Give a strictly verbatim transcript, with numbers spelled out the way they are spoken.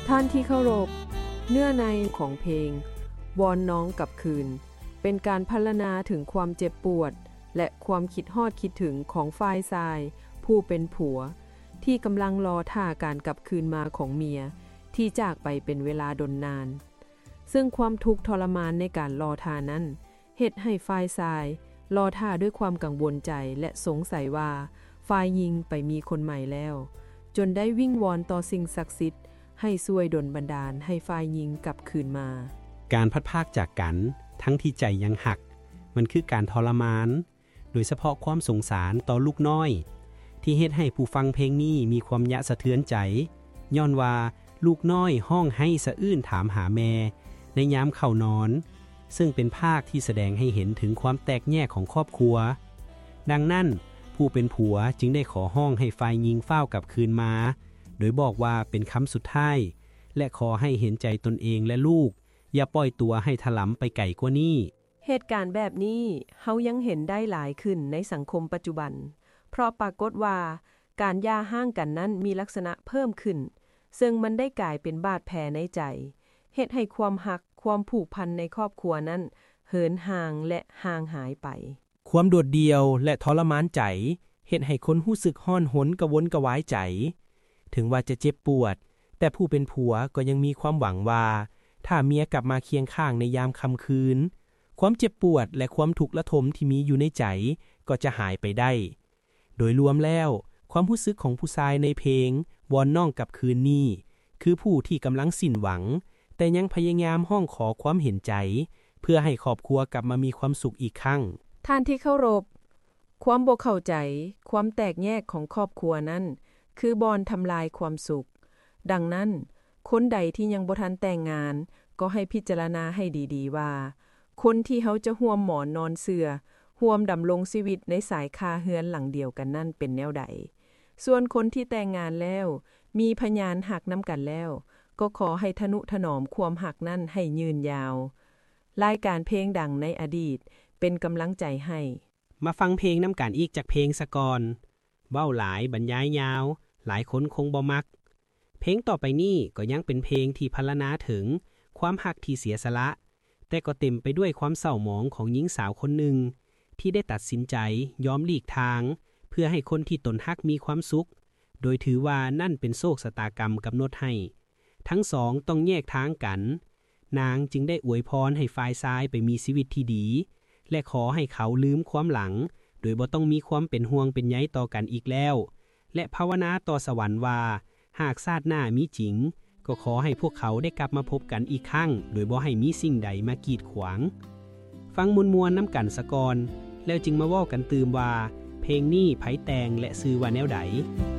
ท่านที่เคารพเนื้อในของเพลงวอนน้องกลับคืนเป็นการพรรณนาถึงความเจ็บปวดและความคิดฮอดคิดถึงของฝ่ายชายผู้เป็นผัวที่กำลังรอท่าการกลับคืนมาของเมียที่จากไปเป็นเวลาดนนานซึ่งความทุกข์ทรมานในการรอท่านั้นเฮ็ดให้ฝ่ายชายรอท่าด้วยความกังวลใจและสงสัยว่าฝ่ายหญิงไปมีคนใหม่แล้วจนได้วิงวอนต่อสิ่งศักดิ์สิทธิ์ให้ช่วยดลบันดาลให้ฝ่ายหญิงกลับคืนมาการพัดพรากจากกันทั้งที่ใจยังหักมันคือการทรมานโดยเฉพาะความสงสารต่อลูกน้อยที่เฮ็ดให้ผู้ฟังเพลงนี้มีความยะสะเทือนใจย้อนว่าลูกน้อยห้องให้สะอื้นถามหาแม่ในยามเข้านอนซึ่งเป็นภาคที่แสดงให้เห็นถึงความแตกแยกของครอบครัวดังนั้นผู้เป็นผัวจึงได้ขอห้องให้ฝ่ายหญิงเฝ้ากลับคืนมาโดยบอกว่าเป็นคำสุดท้ายและขอให้เห็นใจตนเองและลูกอย่าปล่อยตัวให้ถลำไปไกลกว่านี้เหตุการณ์แบบนี้เฮายังเห็นได้หลายขึ้นในสังคมปัจจุบันเพราะปรากฏว่าการหย่าร้างกันนั้นมีลักษณะเพิ่มขึ้นซึ่งมันได้กลายเป็นบาดแผลในใจเฮ็ดให้ความหักความผูกพันในครอบครัวนั้นเหินห่างและห่างหายไปความโดดเดี่ยวและทรมานใจเฮ็ดให้คนรู้สึกห้อนหนกระวนกระวายใจถึงว่าจะเจ็บปวดแต่ผู้เป็นผัวก็ยังมีความหวังว่าถ้าเมียกลับมาเคียงข้างในยามค่ำคืนความเจ็บปวดและความทุกข์ระทมที่มีอยู่ในใจก็จะหายไปได้โดยรวมแล้วความรู้สึกของผู้ชายในเพลงวอนน้องกลับคืนนี้คือผู้ที่กำลังสิ้นหวังแต่ยังพยายามห้องขอความเห็นใจเพื่อให้ครอบครัวกลับมามีความสุขอีกครั้งท่านที่เคารพความบ่เข้าใจความแตกแยกของครอบครัวนั้นคือบอนทำลายความสุขดังนั้นคนใดที่ยังบ่ทันแต่งงานก็ให้พิจารณาให้ดีๆว่าคนที่เขาจะร่วมหมอนนอนเสื่อร่วมดำรงชีวิตในสายคาเฮือนหลังเดียวกันนั่นเป็นแนวใดส่วนคนที่แต่งงานแล้วมีพยานหักนำกันแล้วก็ขอให้ทนุถนอมความหักนั่นให้ยืนยาวรายการเพลงดังในอดีตเป็นกำลังใจให้มาฟังเพลงนำกันอีกจากเพลงสะกอนเว้าหลายบรรยายยาวหลายคนคงบ่มักเพลงต่อไปนี้ก็ยังเป็นเพลงที่พรรณนาถึงความหักที่เสียสละแต่ก็เต็มไปด้วยความเศร้าหมองของหญิงสาวคนหนึ่งที่ได้ตัดสินใจยอมหลีกทางเพื่อให้คนที่ตนฮักมีความสุขโดยถือว่านั่นเป็นโชคชะตากรรมกำหนดให้ทั้งสองต้องแยกทางกันนางจึงได้อวยพรให้ฝ่ายชายไปมีชีวิตที่ดีและขอให้เขาลืมความหลังโดยบ่ต้องมีความเป็นห่วงเป็นใยต่อกันอีกแล้วและภาวนาต่อสวรรค์ว่าหากชาติหน้ามีจริงก็ขอให้พวกเขาได้กลับมาพบกันอีกครั้งโดยบ่ให้มีสิ่งใดมากีดขวางฟังมวลๆน้ำกันสะกอนแล้วจึงมาเว้ากันตืมว่าเพลงนี้ไผแต่งและชื่อว่าแนวใด